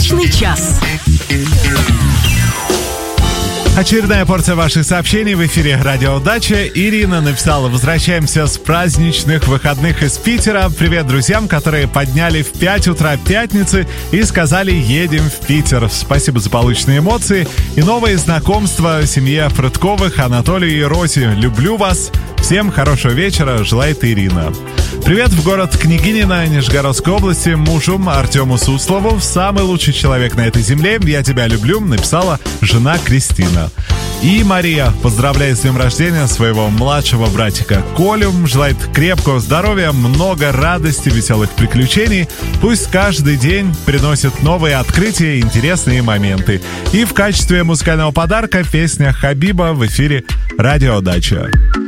Удачный час. Очередная порция ваших сообщений в эфире «Радио Удача». Ирина написала: возвращаемся с праздничных выходных из Питера. Привет друзьям, которые подняли в 5 утра пятницы и сказали: едем в Питер. Спасибо за полученные эмоции и новые знакомства. Семье Фрытковых, Анатолию и Розе. Люблю вас. Всем хорошего вечера, желает Ирина. Привет в город Княгинино Нижегородской области мужу Артему Суслову. Самый лучший человек на этой земле. Я тебя люблю, написала жена Кристина. И Мария поздравляет с днем рождения своего младшего братика Колю. Желает крепкого здоровья, много радости, веселых приключений. Пусть каждый день приносит новые открытия и интересные моменты. И в качестве музыкального подарка песня Хабиба в эфире «Радио Удача».